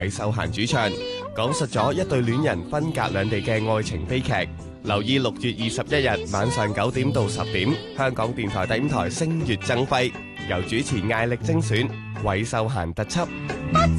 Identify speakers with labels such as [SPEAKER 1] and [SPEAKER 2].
[SPEAKER 1] 韋秀嫻主唱，講述咗一對戀人分隔兩地嘅愛情悲劇。留意6月21日晚上9點到10點，香港電台第5台星月爭輝，由主持艾力精選韋秀嫻特輯。